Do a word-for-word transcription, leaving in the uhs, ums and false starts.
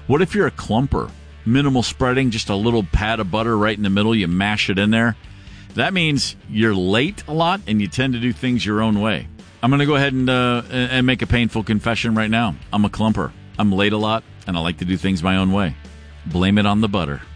What if you're a clumper? Minimal spreading, just a little pat of butter right in the middle. You mash it in there. That means you're late a lot and you tend to do things your own way. I'm going to go ahead and uh, and make a painful confession right now. I'm a clumper. I'm late a lot and I like to do things my own way. Blame it on the butter.